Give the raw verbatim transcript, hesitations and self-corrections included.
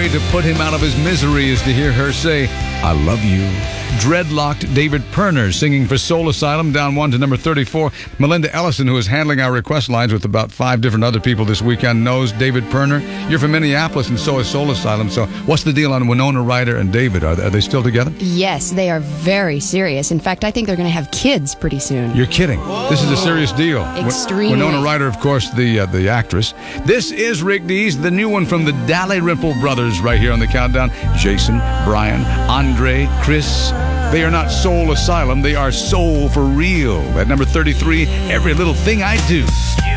way to put him out of his misery is to hear her say, I love you. Dreadlocked David Perner singing for Soul Asylum, down one to number thirty-four. Melinda Ellison, who is handling our request lines with about five different other people this weekend, knows David Perner. You're from Minneapolis, and so is Soul Asylum. So what's the deal on Winona Ryder and David? Are they, are they still together? Yes, they are very serious. In fact, I think they're going to have kids pretty soon. You're kidding. Whoa. This is a serious deal. Extremely. Winona Ryder, of course, the uh, the actress. This is Rick Dees, the new one from the Dalrymple brothers right here on the countdown. Jason, Brian, Andre, Chris. They are not Soul Asylum. They are soul for real. At number thirty-three, Every Little Thing I Do.